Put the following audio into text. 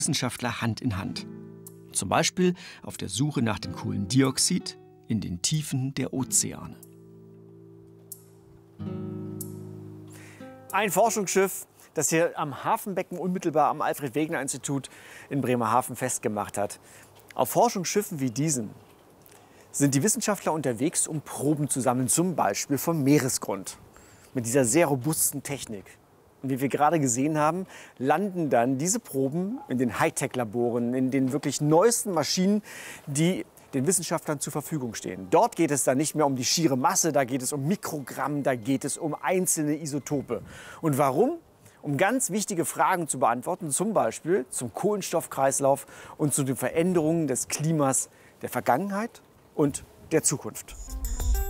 Wissenschaftler Hand in Hand. Zum Beispiel auf der Suche nach dem Kohlendioxid in den Tiefen der Ozeane. Ein Forschungsschiff, das hier am Hafenbecken unmittelbar am Alfred-Wegener-Institut in Bremerhaven festgemacht hat. Auf Forschungsschiffen wie diesem sind die Wissenschaftler unterwegs, um Proben zu sammeln, zum Beispiel vom Meeresgrund. Mit dieser sehr robusten Technik. Und wie wir gerade gesehen haben, landen dann diese Proben in den Hightech-Laboren, in den wirklich neuesten Maschinen, die den Wissenschaftlern zur Verfügung stehen. Dort geht es dann nicht mehr um die schiere Masse, da geht es um Mikrogramm, da geht es um einzelne Isotope. Und warum? Um ganz wichtige Fragen zu beantworten, zum Beispiel zum Kohlenstoffkreislauf und zu den Veränderungen des Klimas der Vergangenheit und der Zukunft.